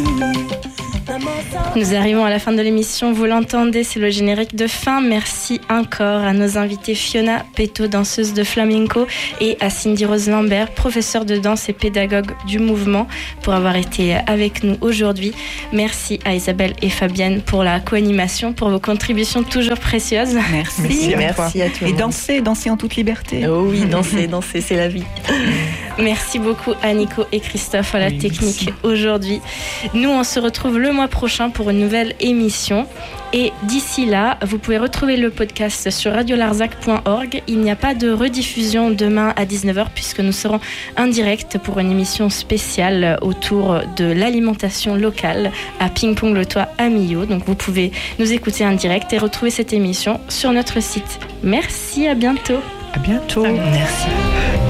Nous arrivons à la fin de l'émission, vous l'entendez, c'est le générique de fin. Merci encore à nos invités Fiona Peto, danseuse de flamenco, et à Cindy Rose Lambert, professeure de danse et pédagogue du mouvement, pour avoir été avec nous aujourd'hui. Merci à Isabelle et Fabienne pour la co-animation, pour vos contributions toujours précieuses. Merci à tous. Et danser en toute liberté. Oh oui, danser, c'est la vie. Merci beaucoup à Nico et Christophe à la technique aujourd'hui. Nous, on se retrouve le mois prochain pour une nouvelle émission. Et d'ici là, vous pouvez retrouver le podcast sur radiolarzac.org. Il n'y a pas de rediffusion demain à 19h puisque nous serons en direct pour une émission spéciale autour de l'alimentation locale à Ping-Pong-le-Toit à Millau. Donc vous pouvez nous écouter en direct et retrouver cette émission sur notre site. Merci, à bientôt. À bientôt. Merci.